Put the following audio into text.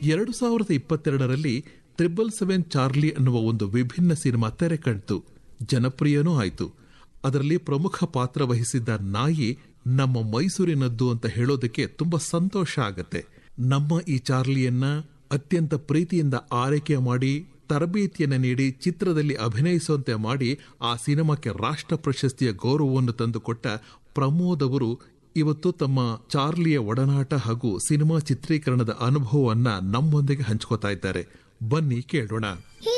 2022ರಲ್ಲಿ 777 Charlie ಅನ್ನುವ ಒಂದು ವಿಭಿನ್ನ ಸಿನಿಮಾ ತೆರೆ ಕಂಡಿತು, ಜನಪ್ರಿಯನೂ ಆಯಿತು. ಅದರಲ್ಲಿ ಪ್ರಮುಖ ಪಾತ್ರ ವಹಿಸಿದ್ದ ನಾಯಿ ನಮ್ಮ ಮೈಸೂರಿನದ್ದು ಅಂತ ಹೇಳೋದಕ್ಕೆ ತುಂಬಾ ಸಂತೋಷ ಆಗತ್ತೆ. ನಮ್ಮ ಈ ಚಾರ್ಲಿಯನ್ನ ಅತ್ಯಂತ ಪ್ರೀತಿಯಿಂದ ಆರೈಕೆ ಮಾಡಿ, ತರಬೇತಿಯನ್ನು ನೀಡಿ, ಚಿತ್ರದಲ್ಲಿ ಅಭಿನಯಿಸುವಂತೆ ಮಾಡಿ ಆ ಸಿನಿಮಾಕ್ಕೆ ರಾಷ್ಟ್ರ ಪ್ರಶಸ್ತಿಯ ಗೌರವವನ್ನು ತಂದುಕೊಟ್ಟ ಪ್ರಮೋದ್ ಅವರು ಇವತ್ತು ತಮ್ಮ ಚಾರ್ಲಿಯ ಒಡನಾಟ ಹಾಗೂ ಸಿನಿಮಾ ಚಿತ್ರೀಕರಣದ ಅನುಭವವನ್ನ ನಮ್ಮೊಂದಿಗೆ ಹಂಚ್ಕೋತಾ ಇದ್ದಾರೆ. ಬನ್ನಿ ಕೇಳೋಣ.